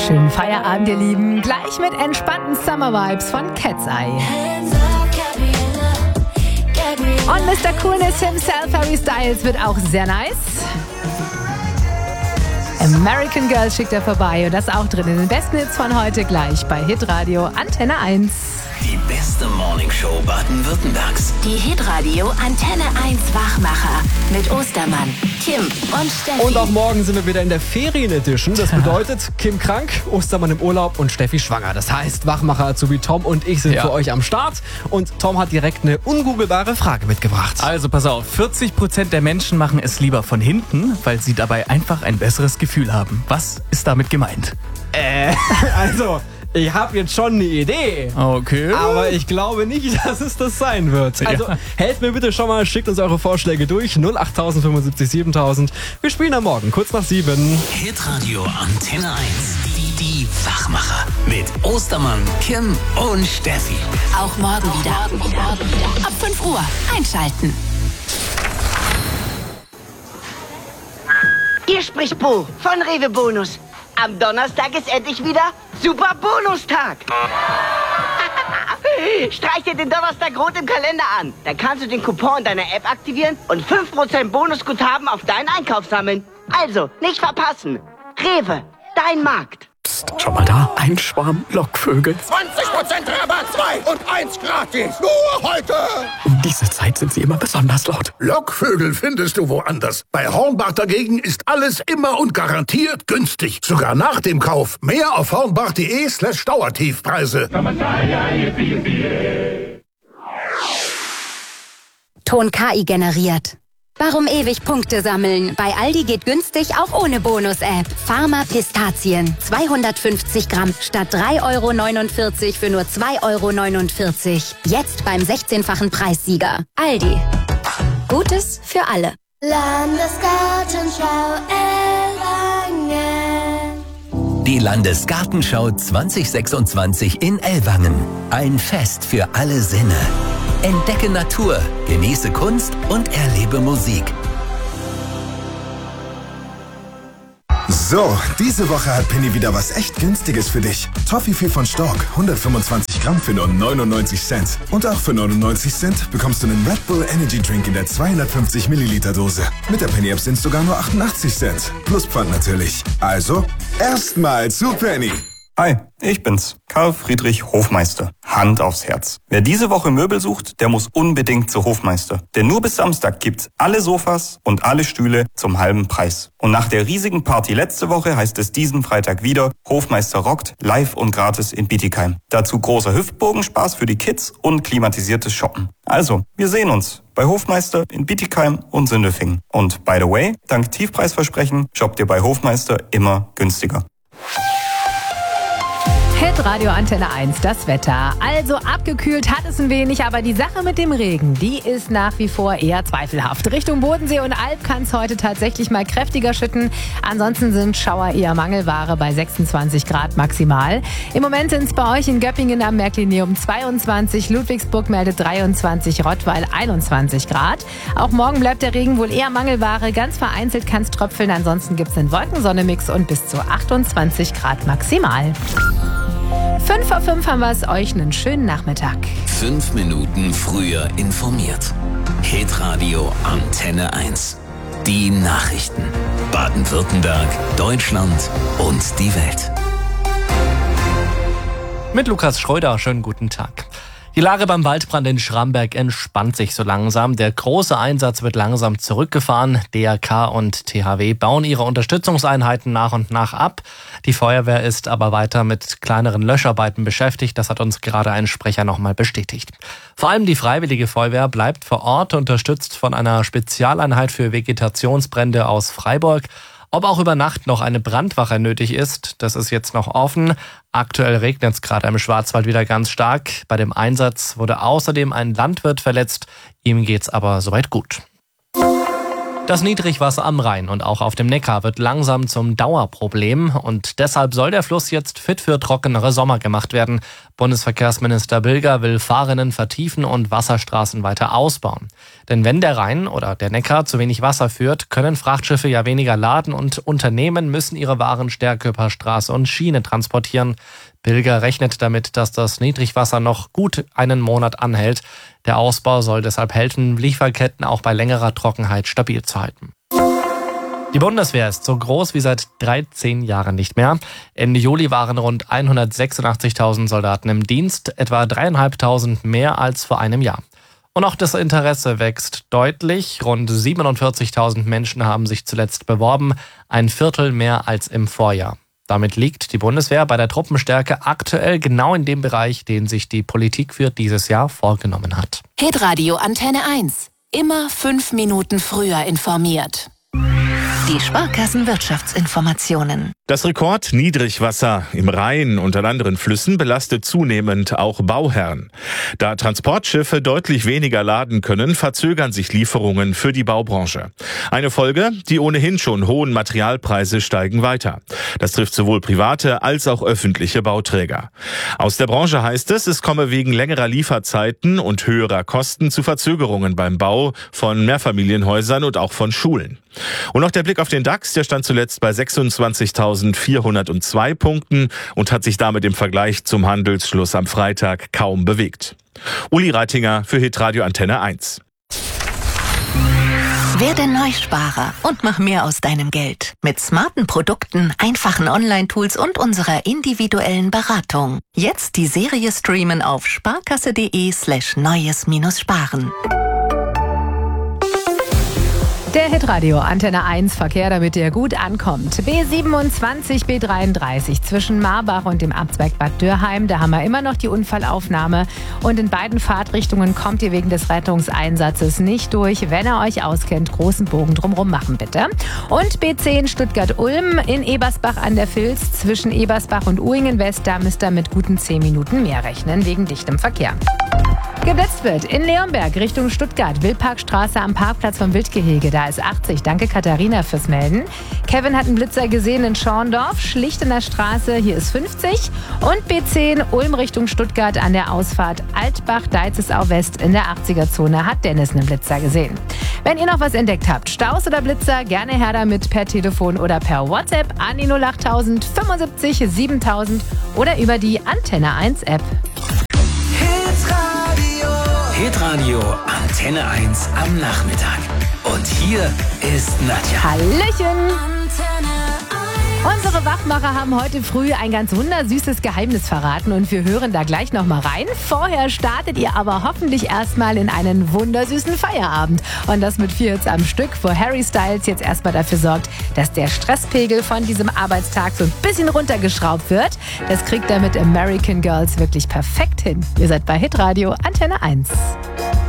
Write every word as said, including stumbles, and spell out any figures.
Schönen Feierabend, ihr Lieben. Gleich mit entspannten Summer Vibes von Cat's Eye. Und Mister Coolness himself, Harry Styles, wird auch sehr nice. American Girl schickt er vorbei und das auch drin in den besten Hits von heute gleich bei Hitradio Antenne eins. Die beste Morningshow Baden-Württembergs. Die Hitradio Antenne eins Wachmacher mit Ostermann, Kim und Steffi. Und auch morgen sind wir wieder in der Ferien-Edition. Das bedeutet, Kim krank, Ostermann im Urlaub und Steffi schwanger. Das heißt, Wachmacher Azubi Tom und ich sind ja. für euch am Start. Und Tom hat direkt eine ungoogelbare Frage mitgebracht. Also pass auf, vierzig Prozent der Menschen machen es lieber von hinten, weil sie dabei einfach ein besseres Gefühl haben. Was ist damit gemeint? Äh, also... Ich habe jetzt schon eine Idee. Okay. Aber ich glaube nicht, dass es das sein wird. Also ja. helft mir bitte schon mal, schickt uns eure Vorschläge durch. null acht null null fünfundsiebzig siebentausend. Wir spielen am Morgen, kurz nach sieben. Hitradio Antenne eins. Die, die Wachmacher. Mit Ostermann, Kim und Steffi. Auch morgen wieder. Morgen wieder. Ab fünf Uhr. Einschalten. Hier spricht Bo von Rewe Bonus. Am Donnerstag ist endlich wieder Super Bonustag. Streich dir den Donnerstag rot im Kalender an. Dann kannst du den Coupon deiner App aktivieren und fünf Prozent Bonusguthaben auf deinen Einkauf sammeln. Also, nicht verpassen. Rewe, dein Markt. Psst, schau mal da, ein Schwarm Lockvögel. zwanzig Prozent Rabatt, zwei und eins gratis. Nur heute. Um diese Zeit sind sie immer besonders laut. Lockvögel findest du woanders. Bei Hornbach dagegen ist alles immer und garantiert günstig. Sogar nach dem Kauf. Mehr auf hornbach.de slash Dauertiefpreise. Ton K I generiert. Warum ewig Punkte sammeln? Bei Aldi geht günstig auch ohne Bonus-App. Pharma Pistazien. zweihundertfünfzig Gramm statt drei Euro neunundvierzig für nur zwei Euro neunundvierzig. Jetzt beim sechzehnfachen Preissieger. Aldi. Gutes für alle. Landesgartenschau Ellwangen. Die Landesgartenschau zwanzig sechsundzwanzig in Ellwangen. Ein Fest für alle Sinne. Entdecke Natur, genieße Kunst und erlebe Musik. So, diese Woche hat Penny wieder was echt Günstiges für dich. Toffifee von Stork, hundertfünfundzwanzig Gramm für nur neunundneunzig Cent. Und auch für neunundneunzig Cent bekommst du einen Red Bull Energy Drink in der zweihundertfünfzig Milliliter Dose. Mit der Penny App sind es sogar nur achtundachtzig Cent. Plus Pfand natürlich. Also, erstmal zu Penny. Hi, ich bin's, Karl Friedrich Hofmeister. Hand aufs Herz. Wer diese Woche Möbel sucht, der muss unbedingt zu Hofmeister. Denn nur bis Samstag gibt's alle Sofas und alle Stühle zum halben Preis. Und nach der riesigen Party letzte Woche heißt es diesen Freitag wieder, Hofmeister rockt, live und gratis in Bietigheim. Dazu großer Hüftbogenspaß für die Kids und klimatisiertes Shoppen. Also, wir sehen uns bei Hofmeister in Bietigheim und Sindelfingen. Und by the way, dank Tiefpreisversprechen shoppt ihr bei Hofmeister immer günstiger. Hitradio Antenne eins, das Wetter. Also abgekühlt hat es ein wenig, aber die Sache mit dem Regen, die ist nach wie vor eher zweifelhaft. Richtung Bodensee und Alb kann es heute tatsächlich mal kräftiger schütten. Ansonsten sind Schauer eher Mangelware bei sechsundzwanzig Grad maximal. Im Moment sind es bei euch in Göppingen am Märklinium zweiundzwanzig, Ludwigsburg meldet dreiundzwanzig, Rottweil einundzwanzig Grad. Auch morgen bleibt der Regen wohl eher Mangelware. Ganz vereinzelt kann es tröpfeln, ansonsten gibt es einen Wolkensonne-Mix und bis zu achtundzwanzig Grad maximal. Fünf vor fünf haben wir es euch einen schönen Nachmittag. Fünf Minuten früher informiert. Hitradio Antenne eins. Die Nachrichten. Baden-Württemberg, Deutschland und die Welt. Mit Lukas Schröder, schönen guten Tag. Die Lage beim Waldbrand in Schramberg entspannt sich so langsam. Der große Einsatz wird langsam zurückgefahren. D R K und T H W bauen ihre Unterstützungseinheiten nach und nach ab. Die Feuerwehr ist aber weiter mit kleineren Löscharbeiten beschäftigt. Das hat uns gerade ein Sprecher nochmal bestätigt. Vor allem die Freiwillige Feuerwehr bleibt vor Ort, unterstützt von einer Spezialeinheit für Vegetationsbrände aus Freiburg. Ob auch über Nacht noch eine Brandwache nötig ist, das ist jetzt noch offen. Aktuell regnet es gerade im Schwarzwald wieder ganz stark. Bei dem Einsatz wurde außerdem ein Landwirt verletzt. Ihm geht's aber soweit gut. Das Niedrigwasser am Rhein und auch auf dem Neckar wird langsam zum Dauerproblem und deshalb soll der Fluss jetzt fit für trockenere Sommer gemacht werden. Bundesverkehrsminister Bilger will Fahrrinnen vertiefen und Wasserstraßen weiter ausbauen. Denn wenn der Rhein oder der Neckar zu wenig Wasser führt, können Frachtschiffe ja weniger laden und Unternehmen müssen ihre Waren stärker per Straße und Schiene transportieren. Bilger rechnet damit, dass das Niedrigwasser noch gut einen Monat anhält. Der Ausbau soll deshalb helfen, Lieferketten auch bei längerer Trockenheit stabil zu halten. Die Bundeswehr ist so groß wie seit dreizehn Jahren nicht mehr. Ende Juli waren rund hundertsechsundachtzigtausend Soldaten im Dienst, etwa dreieinhalbtausend mehr als vor einem Jahr. Und auch das Interesse wächst deutlich. Rund siebenundvierzigtausend Menschen haben sich zuletzt beworben, ein Viertel mehr als im Vorjahr. Damit liegt die Bundeswehr bei der Truppenstärke aktuell genau in dem Bereich, den sich die Politik für dieses Jahr vorgenommen hat. Hitradio Antenne eins. Immer fünf Minuten früher informiert. Die Sparkassenwirtschaftsinformationen. Das Rekordniedrigwasser im Rhein und an anderen Flüssen belastet zunehmend auch Bauherren. Da Transportschiffe deutlich weniger laden können, verzögern sich Lieferungen für die Baubranche. Eine Folge, die ohnehin schon hohen Materialpreise steigen weiter. Das trifft sowohl private als auch öffentliche Bauträger. Aus der Branche heißt es, es komme wegen längerer Lieferzeiten und höherer Kosten zu Verzögerungen beim Bau von Mehrfamilienhäusern und auch von Schulen. Und noch der Blick auf den DAX, der stand zuletzt bei sechsundzwanzigtausendvierhundertzwei Punkten und hat sich damit im Vergleich zum Handelsschluss am Freitag kaum bewegt. Uli Reitinger für Hitradio Antenne eins. Werde Neusparer und mach mehr aus deinem Geld. Mit smarten Produkten, einfachen Online-Tools und unserer individuellen Beratung. Jetzt die Serie streamen auf sparkasse.de slash neues minus sparen. Der Hitradio Antenne eins Verkehr, damit der gut ankommt. B siebenundzwanzig, B dreiunddreißig zwischen Marbach und dem Abzweig Bad Dürheim. Da haben wir immer noch die Unfallaufnahme. Und in beiden Fahrtrichtungen kommt ihr wegen des Rettungseinsatzes nicht durch. Wenn ihr euch auskennt, großen Bogen drumherum machen bitte. Und B zehn Stuttgart-Ulm in Ebersbach an der Vils zwischen Ebersbach und Uhingen-West. Da müsst ihr mit guten zehn Minuten mehr rechnen wegen dichtem Verkehr. Geblitzt wird in Leonberg Richtung Stuttgart, Wildparkstraße am Parkplatz vom Wildgehege. Da ist achtzig. Danke Katharina fürs Melden. Kevin hat einen Blitzer gesehen in Schorndorf, schlicht in der Straße. Hier ist fünfzig. Und B zehn Ulm Richtung Stuttgart an der Ausfahrt Altbach-Deitzesau West in der achtziger-Zone hat Dennis einen Blitzer gesehen. Wenn ihr noch was entdeckt habt, Staus oder Blitzer, gerne her damit per Telefon oder per WhatsApp an die null achttausend fünfundsiebzig siebentausend oder über die Antenne eins App. Hitradio Antenne eins am Nachmittag. Und hier ist Nadja. Hallöchen! Unsere Wachmacher haben heute früh ein ganz wundersüßes Geheimnis verraten und wir hören da gleich noch mal rein. Vorher startet ihr aber hoffentlich erstmal in einen wundersüßen Feierabend. Und das mit vier Hits am Stück, wo Harry Styles jetzt erstmal dafür sorgt, dass der Stresspegel von diesem Arbeitstag so ein bisschen runtergeschraubt wird. Das kriegt er mit American Girls wirklich perfekt hin. Ihr seid bei Hitradio Antenne eins.